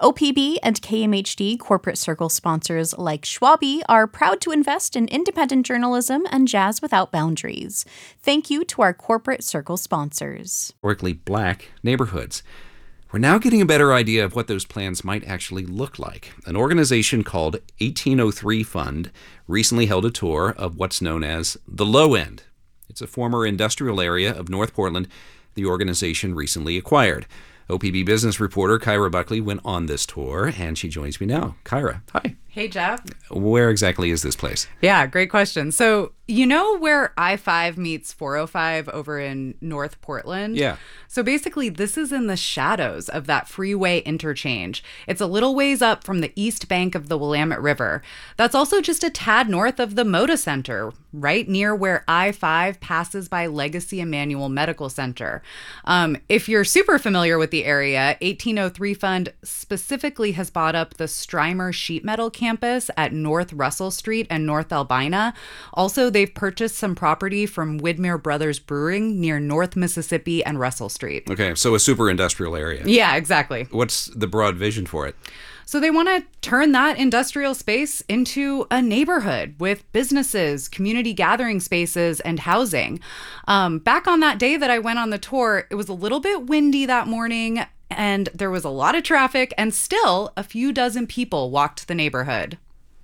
OPB and KMHD corporate circle sponsors like Schwabe are proud to invest in independent journalism and jazz without boundaries. Thank you to our corporate circle sponsors. Historically black neighborhoods. We're now getting a better idea of what those plans might actually look like. An organization called 1803 Fund recently held a tour of what's known as the Low End. It's a former industrial area of North Portland the organization recently acquired. OPB business reporter Kyra Buckley went on this tour, and she joins me now. Kyra, hi. Hey, Jeff. Where exactly is this place? Yeah, great question. So, you know where I-5 meets 405 over in North Portland? Yeah. So basically, this is in the shadows of that freeway interchange. It's a little ways up from the east bank of the Willamette River. That's also just a tad north of the Moda Center, right near where I-5 passes by Legacy Emmanuel Medical Center. If you're super familiar with the area, 1803 Fund specifically has bought up the Strymer Sheet Metal campus at North Russell Street and North Albina. Also, they've purchased some property from Widmer Brothers Brewing near North Mississippi and Russell Street. Okay, so a super industrial area. Yeah, exactly. What's the broad vision for it? So they want to turn that industrial space into a neighborhood with businesses, community gathering spaces, and housing. Back on that day that I went on the tour, it was a little bit windy that morning, and there was a lot of traffic, and still a few dozen people walked the neighborhood.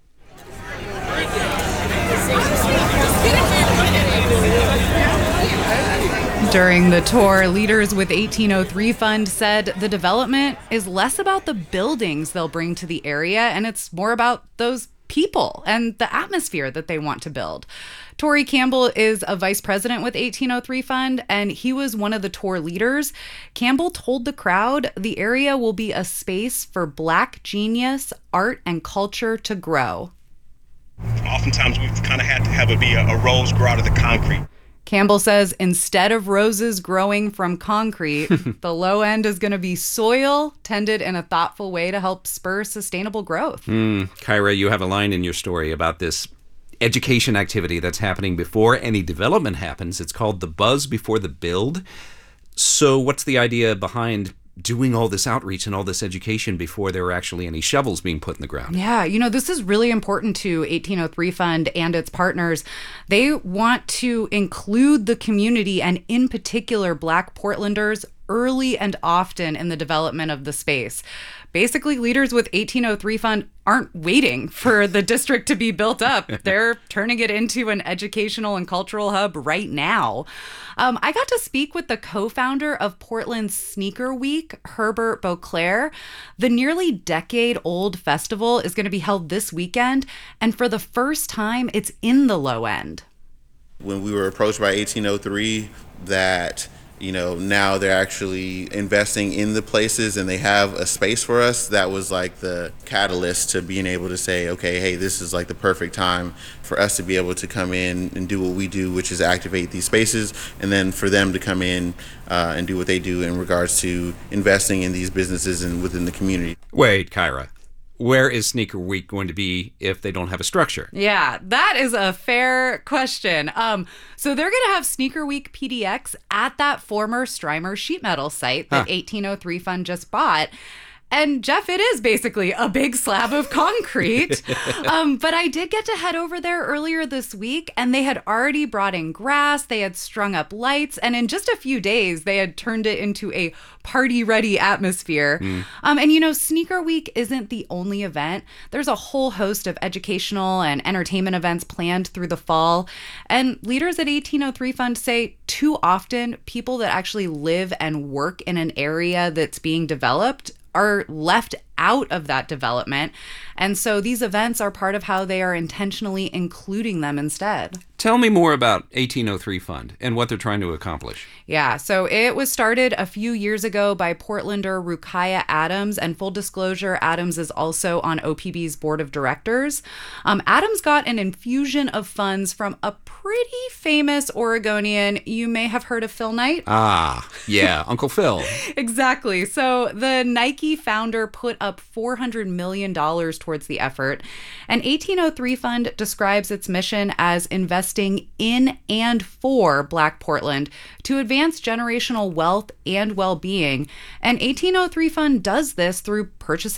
During the tour, leaders with 1803 Fund said the development is less about the buildings they'll bring to the area, and it's more about those people and the atmosphere that they want to build. Tori Campbell is a vice president with 1803 Fund, and he was one of the tour leaders. Campbell told the crowd the area will be a space for Black genius, art, and culture to grow. Oftentimes, we've kind of had to have it be a rose grow out of the concrete. Campbell says instead of roses growing from concrete, the Low End is going to be soil tended in a thoughtful way to help spur sustainable growth. Kyra, you have a line in your story about this education activity that's happening before any development happens. It's called the buzz before the build. So what's the idea behind doing all this outreach and all this education before there are actually any shovels being put in the ground? Yeah, this is really important to 1803 Fund and its partners. They want to include the community, and in particular Black Portlanders, early and often in the development of the space. Basically, leaders with 1803 Fund aren't waiting for the district to be built up. They're turning it into an educational and cultural hub right now. I got to speak with the co-founder of Portland's Sneaker Week, Herbert Beauclair. The nearly decade-old festival is going to be held this weekend, and for the first time, it's in the Low End. When we were approached by 1803 that now they're actually investing in the places and they have a space for us, that was like the catalyst to being able to say, okay, hey, this is like the perfect time for us to be able to come in and do what we do, which is activate these spaces, and then for them to come in and do what they do in regards to investing in these businesses and within the community. Wait, Kyra. Where is Sneaker Week going to be if they don't have a structure? Yeah, that is a fair question. So they're going to have Sneaker Week PDX at that former Strymer sheet metal site that 1803 Fund just bought. And Jeff, it is basically a big slab of concrete. But I did get to head over there earlier this week, and they had already brought in grass, they had strung up lights, and in just a few days, they had turned it into a party-ready atmosphere. And Sneaker Week isn't the only event. There's a whole host of educational and entertainment events planned through the fall. And leaders at 1803 Fund say too often, people that actually live and work in an area that's being developed are left out of that development. And so these events are part of how they are intentionally including them instead. Tell me more about 1803 Fund and what they're trying to accomplish. Yeah, so it was started a few years ago by Portlander Rukiah Adams, and full disclosure, Adams is also on OPB's board of directors. Adams got an infusion of funds from a pretty famous Oregonian. You may have heard of Phil Knight. Ah, yeah, Uncle Phil. Exactly. So the Nike founder put up $400 million towards the effort. And 1803 Fund describes its mission as investing in and for Black Portland to advance generational wealth and well-being. And 1803 Fund does this through purchasing